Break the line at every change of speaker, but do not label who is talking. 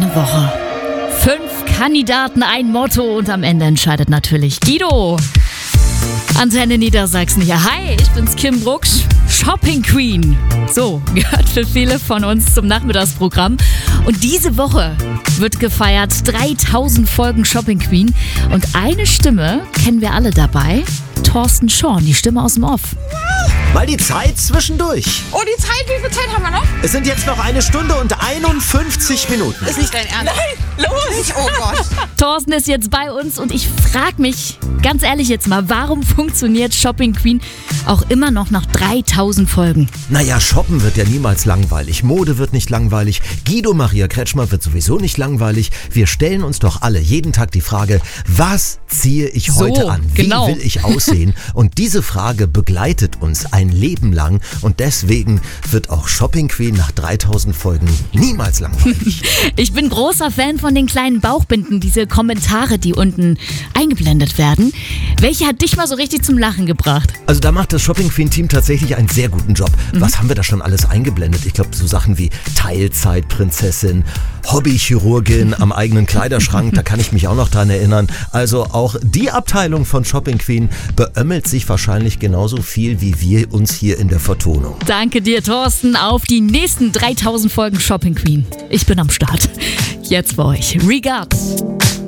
eine Woche. 5 Kandidaten, ein Motto und am Ende entscheidet natürlich Guido. Antenne Niedersachsen hier. Hi, ich bin's, Kim Brucksch, Shopping Queen. So, gehört für viele von uns zum Nachmittagsprogramm. Und diese Woche wird gefeiert 3000 Folgen Shopping Queen. Und eine Stimme kennen wir alle dabei. Thorsten Schorn, die Stimme aus dem Off.
Mal die Zeit zwischendurch.
Oh, die Zeit, wie viel Zeit haben wir noch?
Es sind jetzt noch 1 Stunde und 51 Minuten.
Ist nicht dein Ernst? Nein, los! Oh Gott.
Thorsten ist jetzt bei uns und ich frage mich, ganz ehrlich jetzt mal, warum funktioniert Shopping Queen auch immer noch nach 3000 Folgen?
Naja, shoppen wird ja niemals langweilig. Mode wird nicht langweilig. Guido Maria Kretschmer wird sowieso nicht langweilig. Wir stellen uns doch alle jeden Tag die Frage, was ziehe ich heute an? Wie will ich aussehen? Und diese Frage begleitet uns ein Leben lang. Und deswegen wird auch Shopping Queen nach 3000 Folgen niemals langweilig.
Ich bin großer Fan von den kleinen Bauchbinden, diese Kommentare, die unten eingeblendet werden. Welche hat dich mal so richtig zum Lachen gebracht?
Also da macht das Shopping Queen Team tatsächlich einen sehr guten Job. Was haben wir da schon alles eingeblendet? Ich glaube, so Sachen wie Teilzeitprinzessin, Hobbychirurgin am eigenen Kleiderschrank, da kann ich mich auch noch dran erinnern. Also auch die Abteilung von Shopping Queen beömmelt sich wahrscheinlich genauso viel wie wir uns hier in der Vertonung.
Danke dir, Thorsten, auf die nächsten 3000 Folgen Shopping Queen. Ich bin am Start. Jetzt bei euch. Regards.